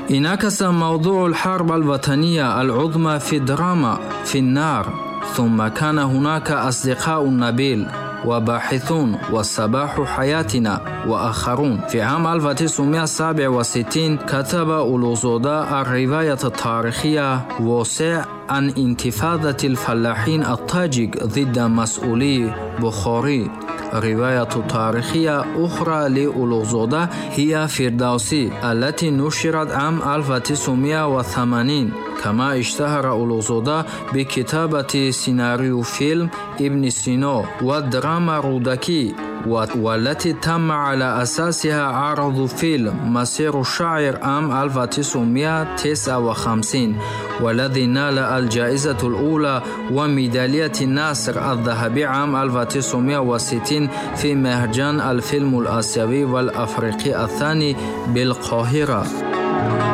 انعكس موضوع الحرب الوطنية العظمى في الدراما في النار، ثم كان هناك أصدقاء نبيل وباحثون وصباح حياتنا وآخرون. في عام 1967 كتب أولوزودا الرواية التاريخية واسع عن انتفاضة الفلاحين التاجيك ضد مسؤولي بخاري. رواية تاريخية أخرى لأولوزودا هي فردوسي التي نشرت عام 1980. كما اشتهر أولوزودا بكتابة سيناريو فيلم ابن سينا والدراما رودكي، والتي تم على أساسها عرض فيلم مسير الشاعر عام 1959، والذي نال الجائزة الأولى وميدالية النصر الذهبي عام 1960 في مهرجان الفيلم الآسيوي والأفريقي الثاني بالقاهرة.